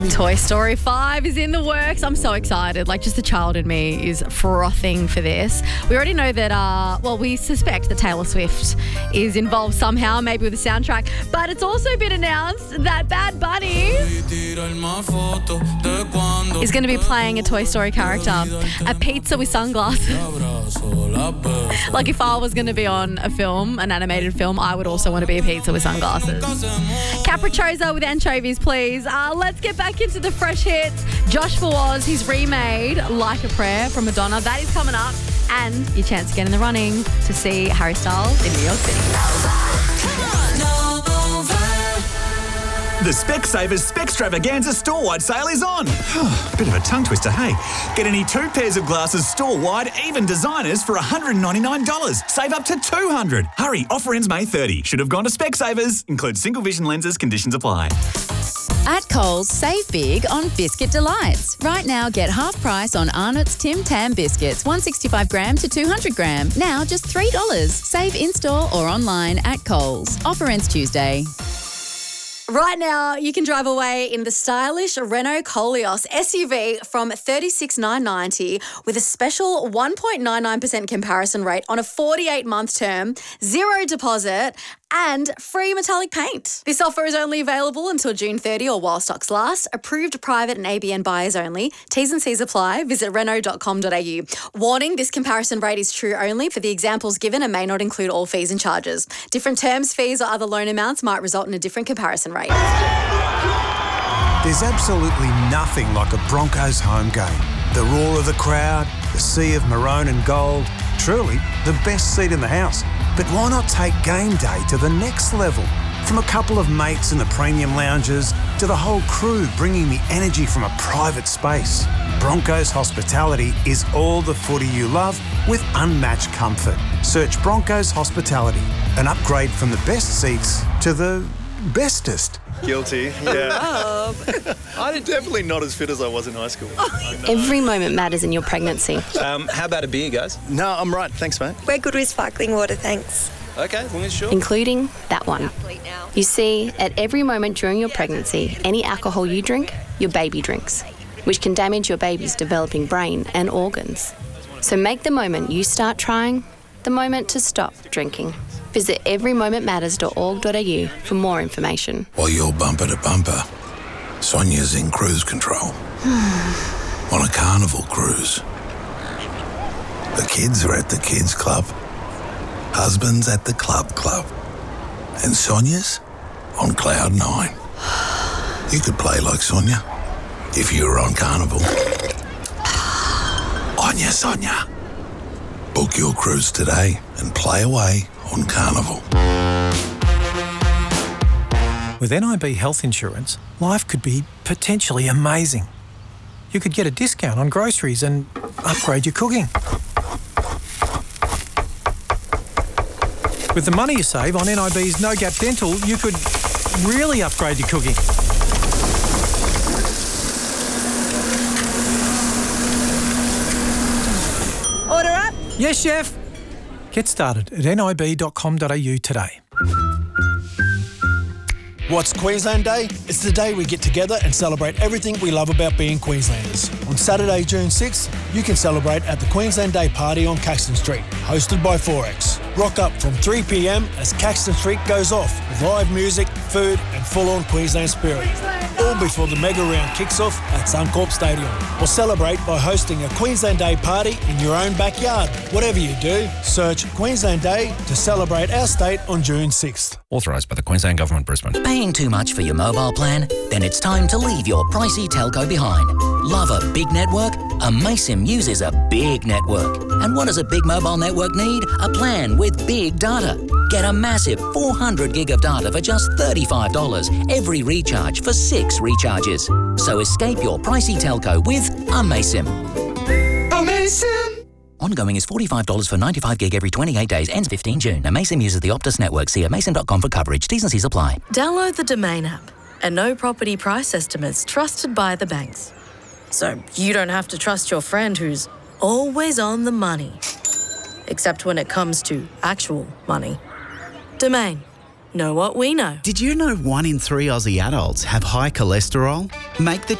Toy Story 5 is in the works. I'm so excited. Just the child in me is frothing for this. We already know that, we suspect that Taylor Swift is involved somehow, maybe with the soundtrack. But it's also been announced that Bad Bunny is going to be playing a Toy Story character, a pizza with sunglasses. If I was going to be on a film, an animated film, I would also want to be a pizza with sunglasses. Capricciosa with anchovies, please. Let's get back into the fresh hits. Josh Fawaz, he's remade Like a Prayer from Madonna. That is coming up. And your chance to get in the running to see Harry Styles in New York City. The Specsavers Specstravaganza store-wide sale is on. Bit of a tongue twister, hey? Get any 2 pairs of glasses store-wide, even designers, for $199. Save up to $200. Hurry, offer ends May 30. Should have gone to Specsavers. Includes single vision lenses, conditions apply. At Coles, save big on Biscuit Delights. Right now, get half price on Arnott's Tim Tam biscuits, 165 gram to 200 gram. Now just $3. Save in-store or online at Coles. Offer ends Tuesday. Right now, you can drive away in the stylish Renault Koleos SUV from $36,990 with a special 1.99% comparison rate on a 48-month term, 0 deposit and free metallic paint. This offer is only available until June 30 or while stocks last. Approved private and ABN buyers only. T's and C's apply. Visit renault.com.au. Warning, this comparison rate is true only for the examples given and may not include all fees and charges. Different terms, fees or other loan amounts might result in a different comparison rate. There's absolutely nothing like a Broncos home game. The roar of the crowd, the sea of maroon and gold, truly the best seat in the house. But why not take game day to the next level? From a couple of mates in the premium lounges to the whole crew bringing the energy from a private space. Broncos Hospitality is all the footy you love with unmatched comfort. Search Broncos Hospitality, an upgrade from the best seats to the bestest. Guilty, yeah. I'm definitely not as fit as I was in high school. Every moment matters in your pregnancy. How about a beer, guys? No, I'm right. Thanks, mate. We're good with sparkling water, thanks. Okay, as long as you're sure. Including that one. You see, at every moment during your pregnancy, any alcohol you drink, your baby drinks, which can damage your baby's developing brain and organs. So make the moment you start trying the moment to stop drinking. Visit everymomentmatters.org.au for more information. While you're bumper to bumper, Sonia's in cruise control. On a carnival cruise. The kids are at the kids club. Husband's at the club. And Sonia's on cloud 9. You could play like Sonia if you were on carnival. Onya Sonia. Book your cruise today and play away on Carnival. With NIB Health Insurance, life could be potentially amazing. You could get a discount on groceries and upgrade your cooking. With the money you save on NIB's No Gap Dental, you could really upgrade your cooking. Order up. Yes, chef. Get started at nib.com.au today. What's Queensland Day? It's the day we get together and celebrate everything we love about being Queenslanders. On Saturday, June 6th, you can celebrate at the Queensland Day Party on Caxton Street, hosted by Forex. Rock up from 3 p.m. as Caxton Street goes off with live music, food and full-on Queensland spirit. All before the mega round kicks off at Suncorp Stadium. Or celebrate by hosting a Queensland Day party in your own backyard. Whatever you do, search Queensland Day to celebrate our state on June 6th. Authorised by the Queensland Government, Brisbane. Paying too much for your mobile plan? Then it's time to leave your pricey telco behind. Love a big network? Amaysim uses a big network. And what does a big mobile network need? A plan with big data. Get a massive 400 gig of data for just $35 every recharge for 6 recharges. So escape your pricey telco with Amaysim. Amaysim! Ongoing is $45 for 95 gig every 28 days. Ends 15 June. Amaysim uses the Optus network. See amaysim.com for coverage. T's and C's apply. Download the Domain app and know property price estimates trusted by the banks. So you don't have to trust your friend who's always on the money. Except when it comes to actual money. Domain. know what we know. Did you know 1 in 3 Aussie adults have high cholesterol? Make the